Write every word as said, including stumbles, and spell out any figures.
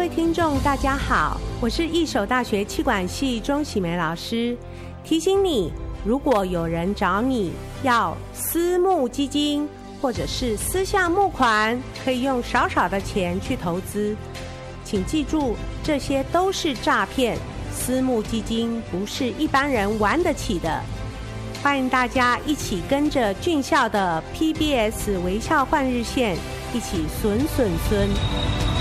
位听众大家好，我是义守大学企管系钟喜梅老师。提醒你，如果有人找你要私募基金或者是私下募款，可以用少少的钱去投资，请记住，这些都是诈骗，私募基金不是一般人玩得起的。欢迎大家一起跟着俊孝的 P B S 微笑换日线，一起损损损。